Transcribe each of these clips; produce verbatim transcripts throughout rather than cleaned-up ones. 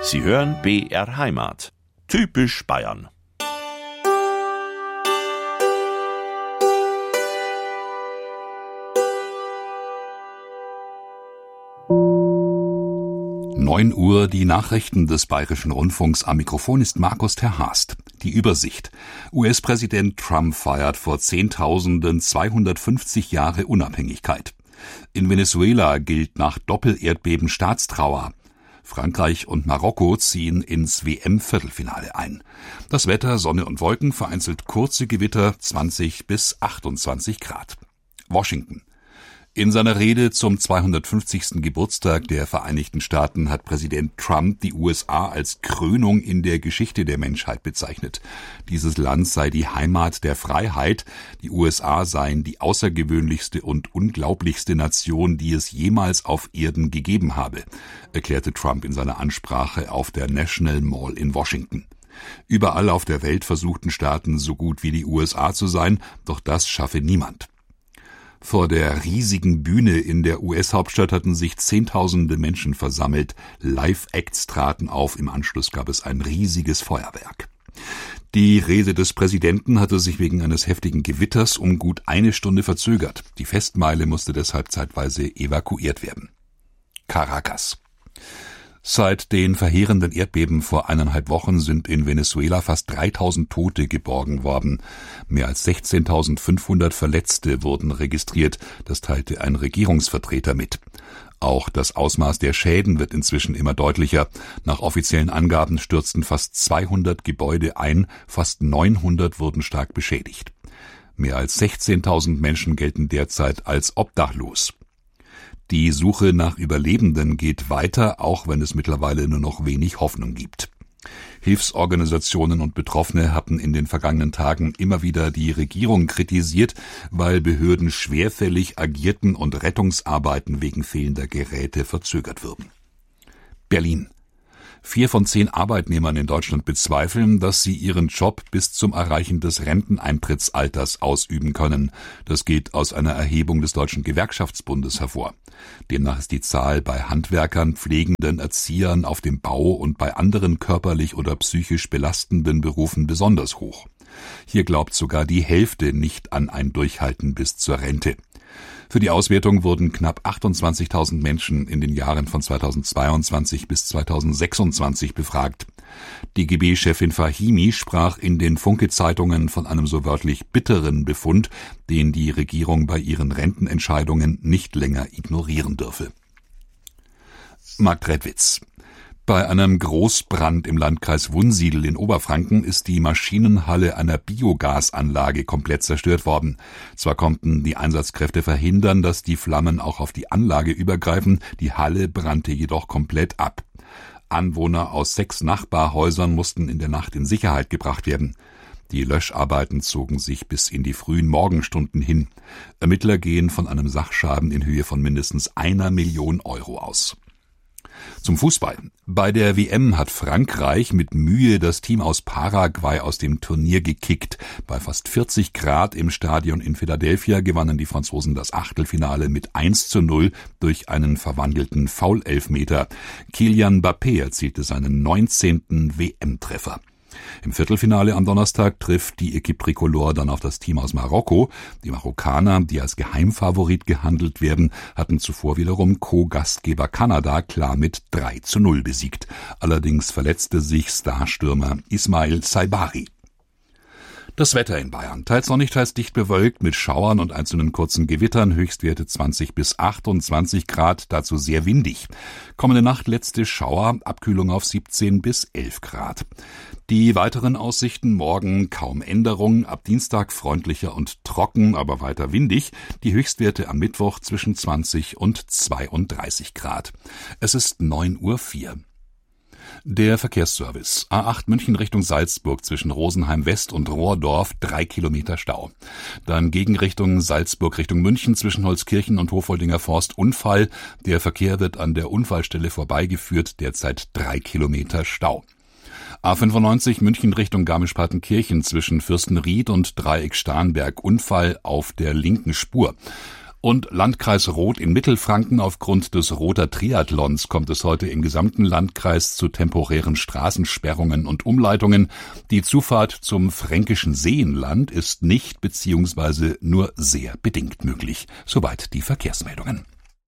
Sie hören B R Heimat. Typisch Bayern. neun Uhr, die Nachrichten des Bayerischen Rundfunks. Am Mikrofon ist Markus Terhast. Die Übersicht. U S-Präsident Trump feiert vor Zehntausenden zweihundertfünfzig Jahre Unabhängigkeit. In Venezuela gilt nach Doppelerdbeben Staatstrauer. Frankreich und Marokko ziehen ins W M-Viertelfinale ein. Das Wetter, Sonne und Wolken, vereinzelt kurze Gewitter, zwanzig bis achtundzwanzig Grad. Washington. In seiner Rede zum zweihundertfünfzigsten Geburtstag der Vereinigten Staaten hat Präsident Trump die U S A als Krönung in der Geschichte der Menschheit bezeichnet. Dieses Land sei die Heimat der Freiheit, die U S A seien die außergewöhnlichste und unglaublichste Nation, die es jemals auf Erden gegeben habe, erklärte Trump in seiner Ansprache auf der National Mall in Washington. Überall auf der Welt versuchten Staaten so gut wie die U S A zu sein, doch das schaffe niemand. Vor der riesigen Bühne in der U S-Hauptstadt hatten sich Zehntausende Menschen versammelt. Live-Acts traten auf, im Anschluss gab es ein riesiges Feuerwerk. Die Rede des Präsidenten hatte sich wegen eines heftigen Gewitters um gut eine Stunde verzögert. Die Festmeile musste deshalb zeitweise evakuiert werden. Caracas. Seit den verheerenden Erdbeben vor eineinhalb Wochen sind in Venezuela fast dreitausend Tote geborgen worden. Mehr als sechzehntausendfünfhundert Verletzte wurden registriert, das teilte ein Regierungsvertreter mit. Auch das Ausmaß der Schäden wird inzwischen immer deutlicher. Nach offiziellen Angaben stürzten fast zweihundert Gebäude ein, fast neunhundert wurden stark beschädigt. Mehr als sechzehntausend Menschen gelten derzeit als obdachlos. Die Suche nach Überlebenden geht weiter, auch wenn es mittlerweile nur noch wenig Hoffnung gibt. Hilfsorganisationen und Betroffene hatten in den vergangenen Tagen immer wieder die Regierung kritisiert, weil Behörden schwerfällig agierten und Rettungsarbeiten wegen fehlender Geräte verzögert würden. Berlin. Vier von zehn Arbeitnehmern in Deutschland bezweifeln, dass sie ihren Job bis zum Erreichen des Renteneintrittsalters ausüben können. Das geht aus einer Erhebung des Deutschen Gewerkschaftsbundes hervor. Demnach ist die Zahl bei Handwerkern, Pflegenden, Erziehern auf dem Bau und bei anderen körperlich oder psychisch belastenden Berufen besonders hoch. Hier glaubt sogar die Hälfte nicht an ein Durchhalten bis zur Rente. Für die Auswertung wurden knapp achtundzwanzigtausend Menschen in den Jahren von zweitausendzweiundzwanzig bis zweitausendsechsundzwanzig befragt. D G B-Chefin Fahimi sprach in den Funke-Zeitungen von einem so wörtlich bitteren Befund, den die Regierung bei ihren Rentenentscheidungen nicht länger ignorieren dürfe. Marktredwitz. Bei einem Großbrand im Landkreis Wunsiedel in Oberfranken ist die Maschinenhalle einer Biogasanlage komplett zerstört worden. Zwar konnten die Einsatzkräfte verhindern, dass die Flammen auch auf die Anlage übergreifen, die Halle brannte jedoch komplett ab. Anwohner aus sechs Nachbarhäusern mussten in der Nacht in Sicherheit gebracht werden. Die Löscharbeiten zogen sich bis in die frühen Morgenstunden hin. Ermittler gehen von einem Sachschaden in Höhe von mindestens einer Million Euro aus. Zum Fußball. Bei der W M hat Frankreich mit Mühe das Team aus Paraguay aus dem Turnier gekickt. Bei fast vierzig Grad im Stadion in Philadelphia gewannen die Franzosen das Achtelfinale mit eins zu null durch einen verwandelten Foul-Elfmeter. Kylian Mbappé erzielte seinen neunzehnten W M-Treffer. Im Viertelfinale am Donnerstag trifft die Équipe Tricolore dann auf das Team aus Marokko. Die Marokkaner, die als Geheimfavorit gehandelt werden, hatten zuvor wiederum Co-Gastgeber Kanada klar mit drei zu null besiegt. Allerdings verletzte sich Starstürmer Ismail Saibari. Das Wetter in Bayern. Teils sonnig, teils dicht bewölkt mit Schauern und einzelnen kurzen Gewittern. Höchstwerte zwanzig bis achtundzwanzig Grad, dazu sehr windig. Kommende Nacht letzte Schauer, Abkühlung auf siebzehn bis elf Grad. Die weiteren Aussichten: morgen kaum Änderung, ab Dienstag freundlicher und trocken, aber weiter windig. Die Höchstwerte am Mittwoch zwischen zwanzig und zweiunddreißig Grad. Es ist neun Uhr vier. Der Verkehrsservice. A acht München Richtung Salzburg zwischen Rosenheim West und Rohrdorf, drei Kilometer Stau. Dann Gegenrichtung Salzburg Richtung München zwischen Holzkirchen und Hofoldinger Forst Unfall. Der Verkehr wird an der Unfallstelle vorbeigeführt, derzeit drei Kilometer Stau. A fünfundneunzig München Richtung Garmisch-Partenkirchen zwischen Fürstenried und Dreieck Starnberg, Unfall auf der linken Spur. Und Landkreis Roth in Mittelfranken: Aufgrund des Rother Triathlons kommt es heute im gesamten Landkreis zu temporären Straßensperrungen und Umleitungen. Die Zufahrt zum fränkischen Seenland ist nicht bzw. nur sehr bedingt möglich. Soweit die Verkehrsmeldungen.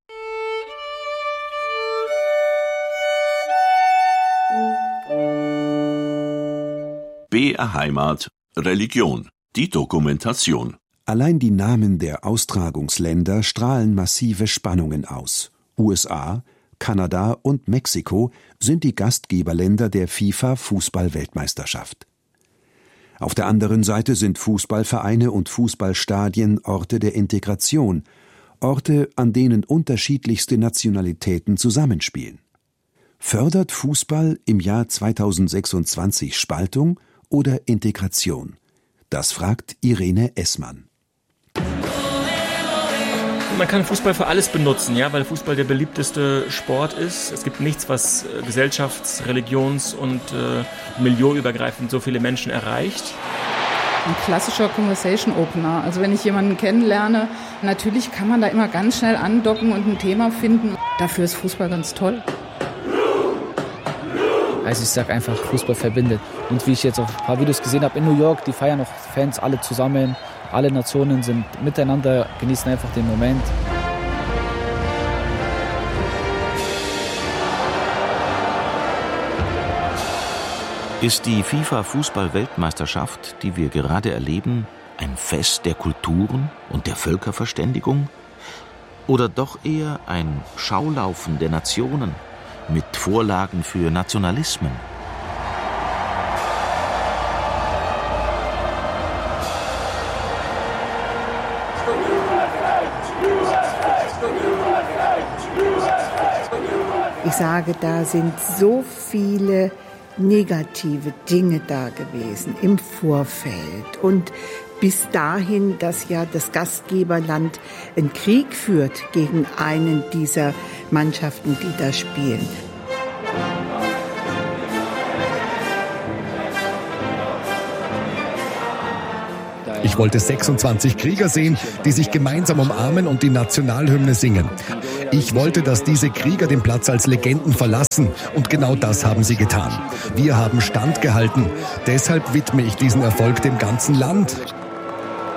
B R Heimat Religion. Die Dokumentation. Allein die Namen der Austragungsländer strahlen massive Spannungen aus. U S A, Kanada und Mexiko sind die Gastgeberländer der FIFA-Fußball-Weltmeisterschaft. Auf der anderen Seite sind Fußballvereine und Fußballstadien Orte der Integration, Orte, an denen unterschiedlichste Nationalitäten zusammenspielen. Fördert Fußball im Jahr zweitausendsechsundzwanzig Spaltung oder Integration? Das fragt Irene Essmann. Man kann Fußball für alles benutzen, ja, weil Fußball der beliebteste Sport ist. Es gibt nichts, was äh, gesellschafts-, religions- und äh, milieuübergreifend so viele Menschen erreicht. Ein klassischer Conversation Opener. Also wenn ich jemanden kennenlerne, natürlich kann man da immer ganz schnell andocken und ein Thema finden. Dafür ist Fußball ganz toll. Also ich sag einfach, Fußball verbindet. Und wie ich jetzt auf ein paar Videos gesehen habe in New York, die feiern noch Fans alle zusammen. Alle Nationen sind miteinander, genießen einfach den Moment. Ist die FIFA-Fußball-Weltmeisterschaft, die wir gerade erleben, ein Fest der Kulturen und der Völkerverständigung? Oder doch eher ein Schaulaufen der Nationen mit Vorlagen für Nationalismen? Ich sage, da sind so viele negative Dinge da gewesen im Vorfeld und bis dahin, dass ja das Gastgeberland einen Krieg führt gegen einen dieser Mannschaften, die da spielen. Ich wollte sechsundzwanzig Krieger sehen, die sich gemeinsam umarmen und die Nationalhymne singen. Ich wollte, dass diese Krieger den Platz als Legenden verlassen, und genau das haben sie getan. Wir haben standgehalten. Deshalb widme ich diesen Erfolg dem ganzen Land.